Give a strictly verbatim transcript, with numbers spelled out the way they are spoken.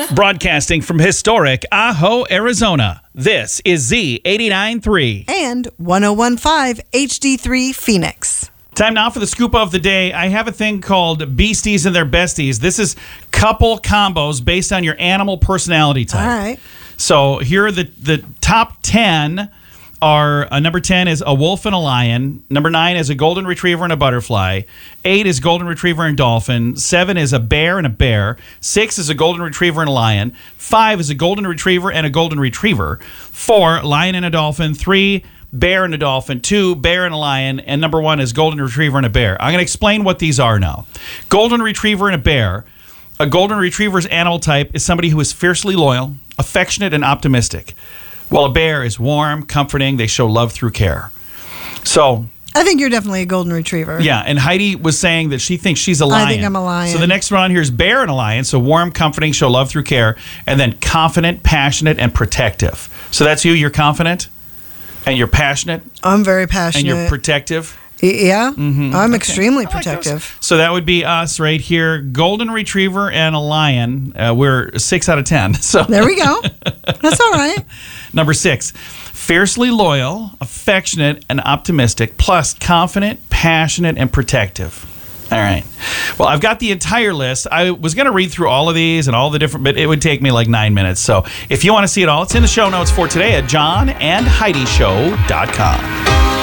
Broadcasting from historic Ajo, Arizona, this is Z eighty-nine point three. And one oh one point five H D three Phoenix. Time now for the scoop of the day. I have a thing called Beasties and Their Besties. This is couple combos based on your animal personality type. All right. So here are the, the top ten are, uh, number ten is a wolf and a lion. Number nine is a golden retriever and a butterfly. Eight is golden retriever and dolphin. Seven is a bear and a bear. Six is a golden retriever and a lion. Five is a golden retriever and a golden retriever. Four, lion and a dolphin. Three, bear and a dolphin. Two, bear and a lion. And number one is golden retriever and a bear. I'm going to explain what these are now. Golden retriever and a bear. A golden retriever's animal type is somebody who is fiercely loyal, affectionate, and optimistic. While a bear is warm, comforting, they show love through care. So I think you're definitely a golden retriever. yeah, and Heidi was saying that she thinks she's a lion. I think I'm a lion. So the next one on here is bear and a lion. So warm, comforting, show love through care, and then confident, passionate, and protective. So that's you. You're confident, and you're passionate, I'm very and passionate. you're protective. Y- yeah, Mhm. I'm Okay. extremely I like those. protective. So that would be us right here. Golden retriever and a lion. Uh, we're six out of ten. So There we go. That's all right. Number six, fiercely loyal, affectionate, and optimistic, plus confident, passionate, and protective. All right. Well, I've got the entire list. I was going to read through all of these and all the different, but it would take me like nine minutes. So if you want to see it all, it's in the show notes for today at john and heidi show dot com.